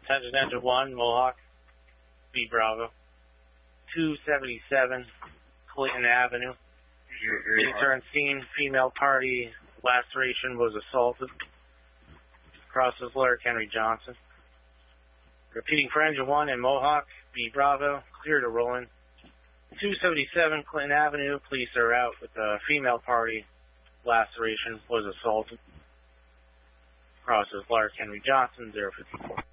Attention Engine 1, Mohawk, B Bravo. 277 Clinton Avenue. Intern scene, female party, laceration, was assaulted. Crosses Larrick Henry Johnson. Repeating for Engine 1 in Mohawk, B Bravo, clear to roll in. 277 Clinton Avenue, police are out with a female party, laceration, was assaulted. Crosses Larrick Henry Johnson, 054.